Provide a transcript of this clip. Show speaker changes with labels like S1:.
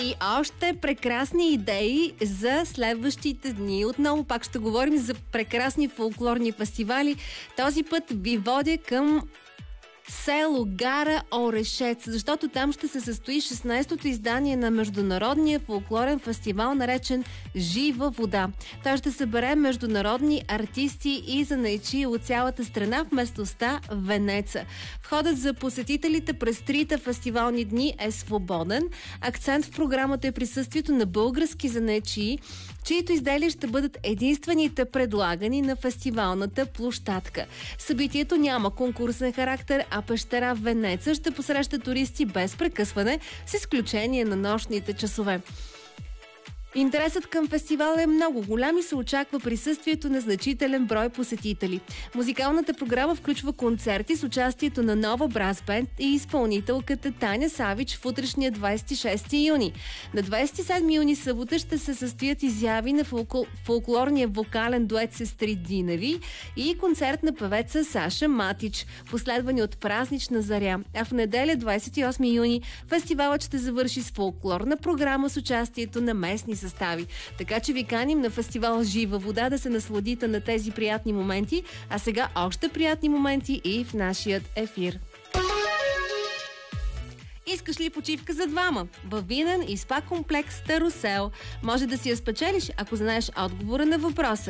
S1: И още прекрасни идеи за следващите дни. Отново пак ще говорим за прекрасни фолклорни фестивали. Този път ви водя към село Гара Орешец, защото там ще се състои 16-то издание на Международния фолклорен фестивал, наречен Жива вода. Той ще събере международни артисти и занаятчии от цялата страна в местността Венеца. Входът за посетителите през трите фестивални дни е свободен. Акцент в програмата е присъствието на български занаятчии, чието изделия ще бъдат единствените предлагани на фестивалната площадка. Събитието няма конкурсен характер, а пещера Венеца ще посреща туристи без прекъсване, с изключение на нощните часове. Интересът към фестивала е много голям и се очаква присъствието на значителен брой посетители. Музикалната програма включва концерти с участието на нова брас бенд и изпълнителката Таня Савич в утрешния 26 юни. На 27 юни събота ще се състоят изяви на фолклорния вокален дует Сестри Диневи и концерт на певеца Саша Матич, последвани от празнична заря. А в неделя 28 юни фестивалът ще завърши с фолклорна програма с участието на местни състави. Така че ви каним на фестивал Жива вода да се насладите на тези приятни моменти, а сега още приятни моменти и в нашият ефир. Искаш ли почивка за двама? Във винен и спа комплекс Старосел може да си я спечелиш, ако знаеш отговора на въпроса.